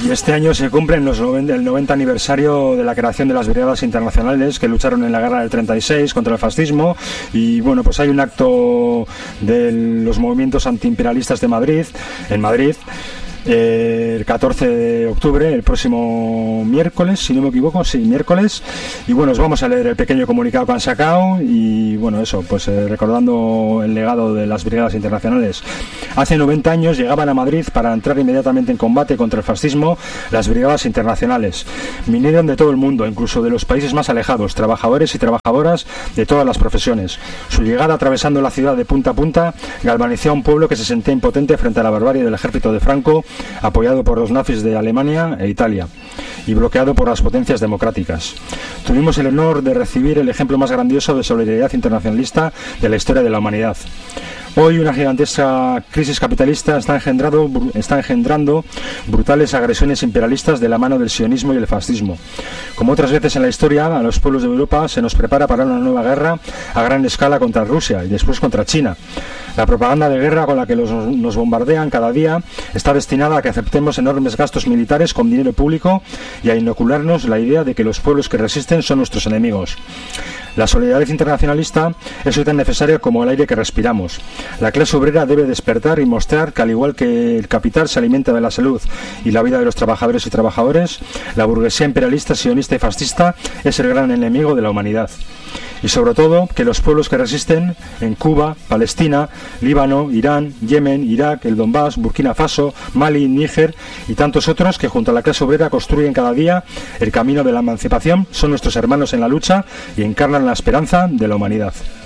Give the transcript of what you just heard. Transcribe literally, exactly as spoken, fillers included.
Y este año se cumplen los noventa, el noventa aniversario de la creación de las Brigadas Internacionales que lucharon en la guerra del treinta y seis contra el fascismo. Y bueno, pues hay un acto de los movimientos antiimperialistas de Madrid, en Madrid, Eh, el catorce de octubre, el próximo miércoles, si no me equivoco, sí, miércoles. Y bueno, os vamos a leer el pequeño comunicado que han sacado. Y bueno, eso, pues eh, recordando el legado de las Brigadas Internacionales. Hace noventa años llegaban a Madrid para entrar inmediatamente en combate contra el fascismo las Brigadas Internacionales. Vinieron de todo el mundo, incluso de los países más alejados, trabajadores y trabajadoras de todas las profesiones. Su llegada atravesando la ciudad de punta a punta galvanizó a un pueblo que se sentía impotente frente a la barbarie del ejército de Franco, apoyado por los nazis de Alemania e Italia y bloqueado por las potencias democráticas. Tuvimos el honor de recibir el ejemplo más grandioso de solidaridad internacionalista de la historia de la humanidad. Hoy una gigantesca crisis capitalista está engendrando, está engendrando brutales agresiones imperialistas de la mano del sionismo y el fascismo. Como otras veces en la historia, a los pueblos de Europa se nos prepara para una nueva guerra a gran escala contra Rusia y después contra China. La propaganda de guerra con la que los, nos bombardean cada día está destinada a que aceptemos enormes gastos militares con dinero público y a inocularnos la idea de que los pueblos que resisten son nuestros enemigos. La solidaridad internacionalista es hoy tan necesaria como el aire que respiramos. La clase obrera debe despertar y mostrar que, al igual que el capital se alimenta de la salud y la vida de los trabajadores y trabajadores, la burguesía imperialista, sionista y fascista es el gran enemigo de la humanidad. Y sobre todo, que los pueblos que resisten en Cuba, Palestina, Líbano, Irán, Yemen, Irak, el Donbass, Burkina Faso, Mali, Níger y tantos otros que junto a la clase obrera construyen cada día el camino de la emancipación, son nuestros hermanos en la lucha y encarnan la esperanza de la humanidad.